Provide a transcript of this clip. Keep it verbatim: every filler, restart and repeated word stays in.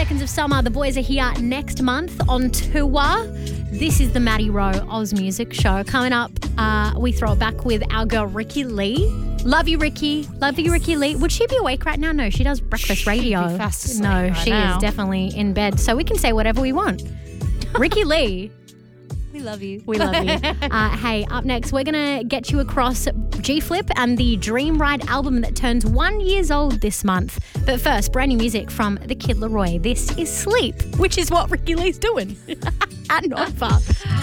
Seconds of Summer. The boys are here next month on tour. This is the Maddie Rowe Oz Music Show. Coming up, uh, we throw it back with our girl Ricky Lee. Love you, Ricky. Love you, Ricky Lee. Would she be awake right now? No, she does breakfast She'd radio. be fast asleep no, right she now. is definitely in bed. So we can say whatever we want. Ricky Lee. We love you. We love you. Uh, hey, up next, we're going to get you across G-Flip and the Dream Ride album that turns one years old this month. But first, brand new music from the Kid Laroi. This is Sleep, which is what Ricky Lee's doing at Nova.